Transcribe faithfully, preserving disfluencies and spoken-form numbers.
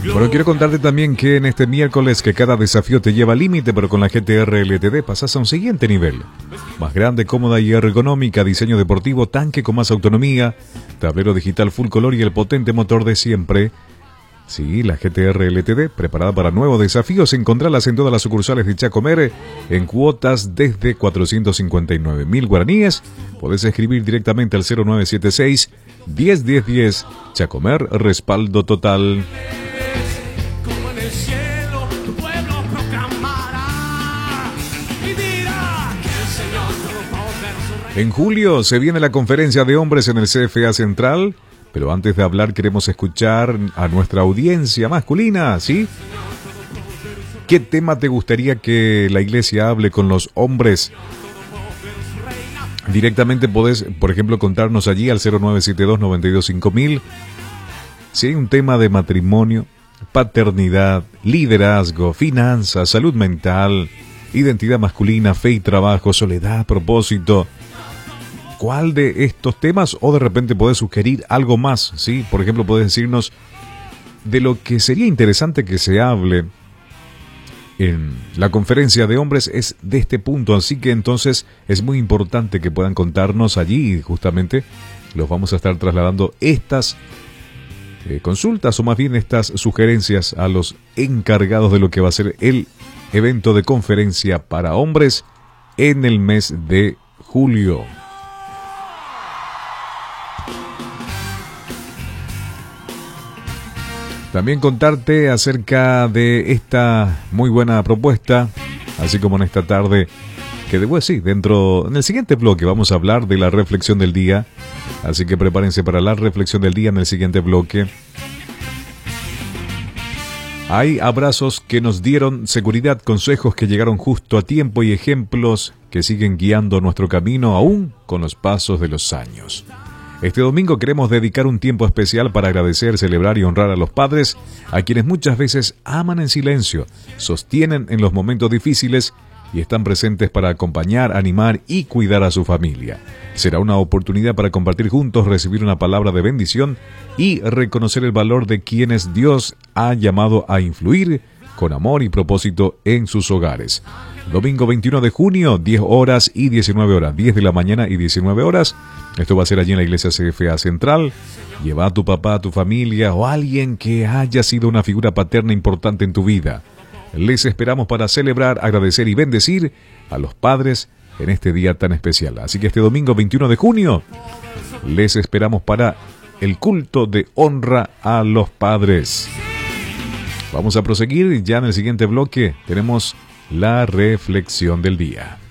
Bueno, quiero contarte también que en este miércoles que cada desafío te lleva al límite, pero con la G T R L T D pasas a un siguiente nivel. Más grande, cómoda y ergonómica, diseño deportivo, tanque con más autonomía, tablero digital full color y el potente motor de siempre. Sí, la G T R L T D, preparada para nuevos desafíos, encontralas en todas las sucursales de Chacomer en cuotas desde cuatrocientos cincuenta y nueve mil guaraníes. Podés escribir directamente al cero nueve siete seis, diez diez diez. Chacomer, respaldo total. En julio se viene la conferencia de hombres en el C F A Central, pero antes de hablar queremos escuchar a nuestra audiencia masculina, ¿sí? ¿Qué tema te gustaría que la iglesia hable con los hombres? Directamente podés, por ejemplo, contarnos allí al cero nueve siete dos, nueve dos cinco mil. Si hay un tema de matrimonio, paternidad, liderazgo, finanzas, salud mental, identidad masculina, fe y trabajo, soledad, propósito, ¿cuál de estos temas? O de repente podés sugerir algo más, ¿sí? Por ejemplo, podés decirnos de lo que sería interesante que se hable en la conferencia de hombres es de este punto, así que entonces es muy importante que puedan contarnos allí y justamente los vamos a estar trasladando estas eh, consultas o más bien estas sugerencias a los encargados de lo que va a ser el evento de conferencia para hombres en el mes de julio. También contarte acerca de esta muy buena propuesta, así como en esta tarde, que debo decir, dentro, en el siguiente bloque vamos a hablar de la reflexión del día, así que prepárense para la reflexión del día en el siguiente bloque. Hay abrazos que nos dieron seguridad, consejos que llegaron justo a tiempo y ejemplos que siguen guiando nuestro camino aún con los pasos de los años. Este domingo queremos dedicar un tiempo especial para agradecer, celebrar y honrar a los padres, a quienes muchas veces aman en silencio, sostienen en los momentos difíciles y están presentes para acompañar, animar y cuidar a su familia. Será una oportunidad para compartir juntos, recibir una palabra de bendición y reconocer el valor de quienes Dios ha llamado a influir con amor y propósito en sus hogares. Domingo veintiuno de junio, diez horas y diecinueve horas, diez de la mañana y diecinueve horas. Esto va a ser allí en la iglesia C F A Central. Lleva a tu papá, a tu familia o a alguien que haya sido una figura paterna importante en tu vida. Les esperamos para celebrar, agradecer y bendecir a los padres en este día tan especial. Así que este domingo veintiuno de junio les esperamos para el culto de honra a los padres. Vamos a proseguir ya en el siguiente bloque. Tenemos la reflexión del día.